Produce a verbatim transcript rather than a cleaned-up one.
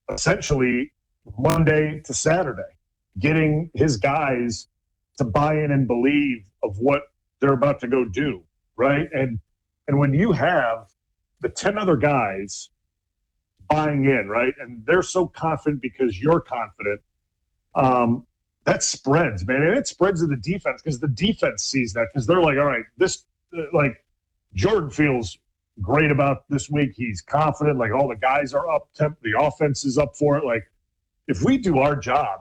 essentially Monday to Saturday, getting his guys to buy in and believe of what they're about to go do, right? And and when you have the ten other guys buying in, right, and they're so confident because you're confident, um, that spreads, man. And it spreads to the defense because the defense sees that because they're like, all right, this, uh, like, Jordan feels great about this week. He's confident. Like, all the guys are up. Temp- the offense is up for it. Like, if we do our job